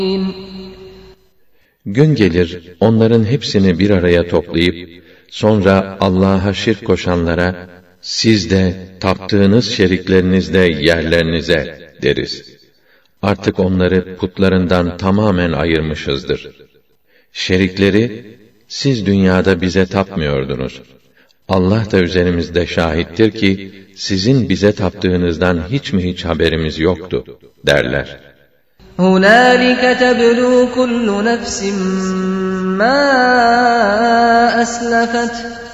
Gün gelir, onların hepsini bir araya toplayıp, sonra Allah'a şirk koşanlara, siz de, taptığınız şerikleriniz de yerlerinize deriz. Artık onları putlarından tamamen ayırmışızdır. Şerikleri, siz dünyada bize tapmıyordunuz. Allah da üzerimizde şahittir ki, sizin bize taptığınızdan hiç mi hiç haberimiz yoktu, derler. هُنَالِكَ تَبْلُو كُلُّ نَفْسٍ مَا أَسْلَفَتْ